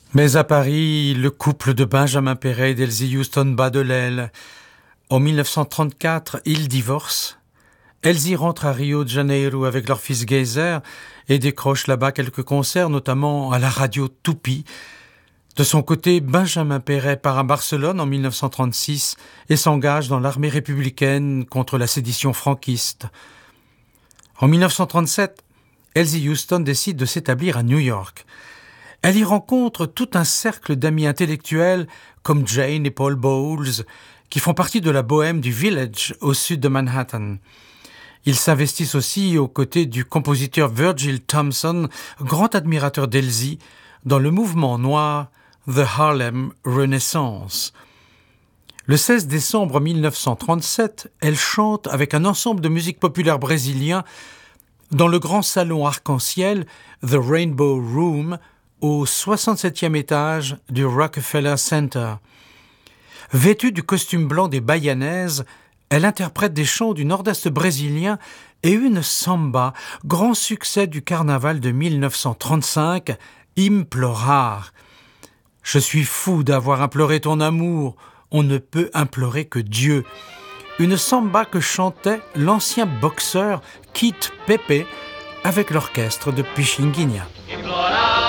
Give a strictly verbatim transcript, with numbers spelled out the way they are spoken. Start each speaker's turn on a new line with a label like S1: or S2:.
S1: Mais à Paris, le couple de Benjamin Perret et d'Elsie Houston bat de l'aile. En mille neuf cent trente-quatre, ils divorcent. Elsie rentre à Rio de Janeiro avec leur fils Geyser et décroche là-bas quelques concerts, notamment à la radio Tupi. De son côté, Benjamin Perret part à Barcelone en mille neuf cent trente-six et s'engage dans l'armée républicaine contre la sédition franquiste. En mille neuf cent trente-sept, Elsie Houston décide de s'établir à New York. Elle y rencontre tout un cercle d'amis intellectuels comme Jane et Paul Bowles, qui font partie de la bohème du Village au sud de Manhattan. Ils s'investissent aussi aux côtés du compositeur Virgil Thomson, grand admirateur d'Elsie, dans le mouvement noir The Harlem Renaissance. Le seize décembre mille neuf cent trente-sept, elle chante avec un ensemble de musique populaire brésilien dans le grand salon arc-en-ciel The Rainbow Room au soixante-septième étage du Rockefeller Center. Vêtue du costume blanc des Bahianaises, elle interprète des chants du nord-est brésilien et une samba, grand succès du carnaval de mille neuf cent trente-cinq, Implorar. Je suis fou d'avoir imploré ton amour, on ne peut implorer que Dieu. Une samba que chantait l'ancien boxeur Kit Pepe avec l'orchestre de Pichinguinha. Implorar.